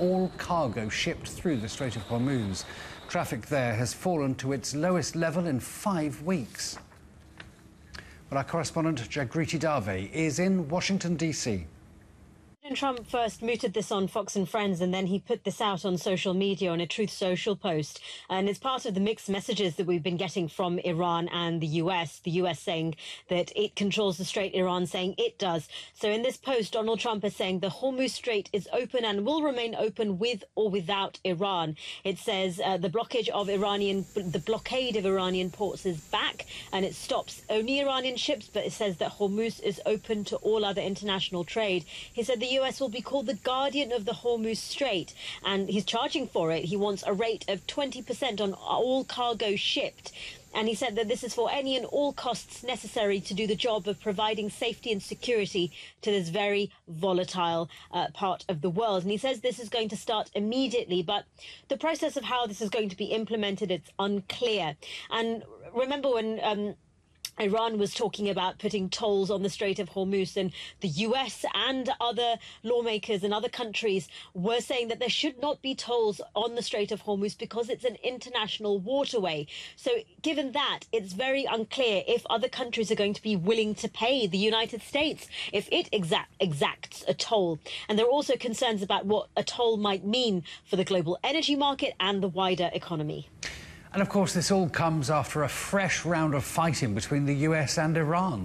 all cargo shipped through the Strait of Hormuz. Traffic there has fallen to its lowest level in 5 weeks. Well, our correspondent Jagriti Dave is in Washington, D.C. Trump first mooted this on Fox and Friends, and then he put this out on social media on a Truth Social post. And it's part of the mixed messages that we've been getting from Iran and the US. The US saying that it controls the Strait, Iran saying it does. So in this post, Donald Trump is saying the Hormuz Strait is open and will remain open with or without Iran. It says the blockade of Iranian ports is back, and it stops only Iranian ships, but it says that Hormuz is open to all other international trade. He said the US will be called the guardian of the Hormuz Strait, and he's charging for it. He wants a rate of 20% on all cargo shipped. And he said that this is for any and all costs necessary to do the job of providing safety and security to this very volatile part of the world. And he says this is going to start immediately, but the process of how this is going to be implemented, it's unclear. And remember when Iran was talking about putting tolls on the Strait of Hormuz, and the US and other lawmakers and other countries were saying that there should not be tolls on the Strait of Hormuz because it's an international waterway. So given that, it's very unclear if other countries are going to be willing to pay the United States if it exacts a toll. And there are also concerns about what a toll might mean for the global energy market and the wider economy. And of course, this all comes after a fresh round of fighting between the US and Iran.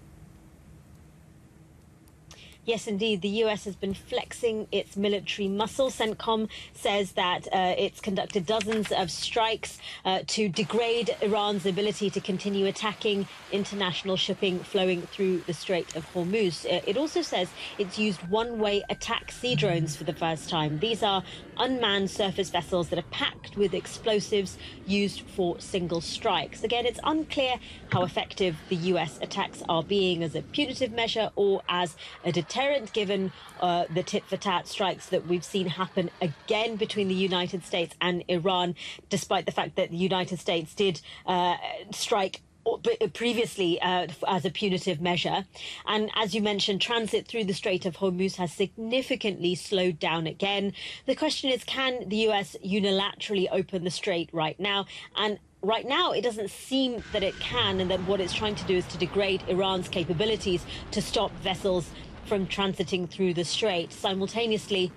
Yes, indeed. The US has been flexing its military muscle. CENTCOM says that it's conducted dozens of strikes to degrade Iran's ability to continue attacking international shipping flowing through the Strait of Hormuz. It also says it's used one-way attack sea drones for the first time. These are unmanned surface vessels that are packed with explosives used for single strikes. Again, it's unclear how effective the US attacks are being as a punitive measure or as a deterrent, given the tit-for-tat strikes that we've seen happen again between the United States and Iran, despite the fact that the United States did strike previously as a punitive measure. And as you mentioned, transit through the Strait of Hormuz has significantly slowed down again. The question is, can the US unilaterally open the strait right now? And right now, it doesn't seem that it can, and that what it's trying to do is to degrade Iran's capabilities to stop vessels from transiting through the strait. Simultaneously,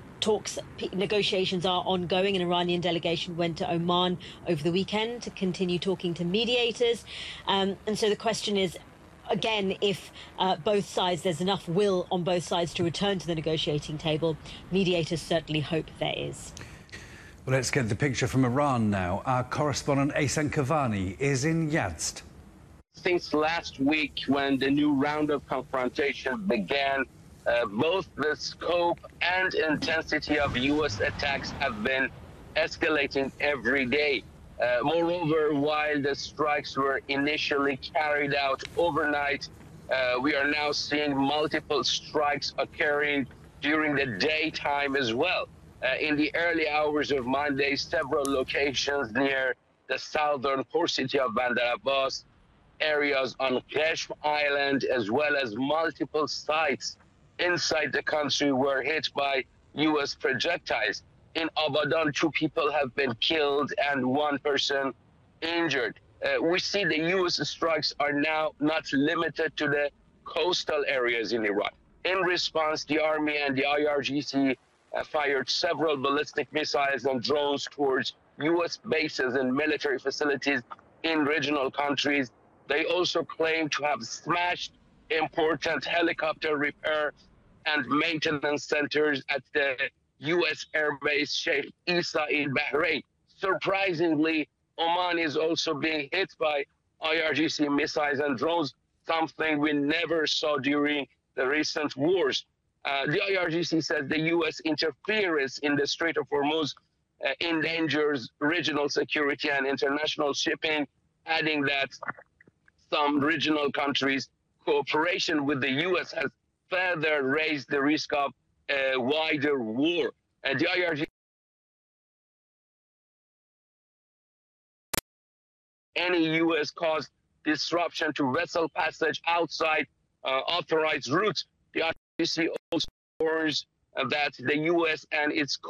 negotiations are ongoing. An Iranian delegation went to Oman over the weekend to continue talking to mediators. And so the question is, again, if both sides, there's enough will on both sides to return to the negotiating table. Mediators certainly hope there is. Well, let's get the picture from Iran now. Our correspondent Ahsan Kavani is in Yazd. Since last week, when the new round of confrontation began, both the scope and intensity of U.S. attacks have been escalating every day. Moreover, while the strikes were initially carried out overnight, we are now seeing multiple strikes occurring during the daytime as well. In the early hours of Monday, several locations near the southern port city of Bandar Abbas, areas on Qeshm Island, as well as multiple sites inside the country were hit by U.S. projectiles. In Abadan, 2 people have been killed and 1 person injured. We see the U.S. strikes are now not limited to the coastal areas in Iran. In response, the Army and the IRGC fired several ballistic missiles and drones towards U.S. bases and military facilities in regional countries. They also claim to have smashed important helicopter repair and maintenance centers at the U.S. airbase Sheikh Issa in Bahrain. Surprisingly, Oman is also being hit by IRGC missiles and drones, something we never saw during the recent wars. The IRGC says the U.S. interference in the Strait of Hormuz endangers regional security and international shipping, adding that some regional countries' cooperation with the U.S. has further raised the risk of a wider war. And the IRGC, any U.S.-caused disruption to vessel passage outside authorized routes. The IRGC also warns that the U.S. and its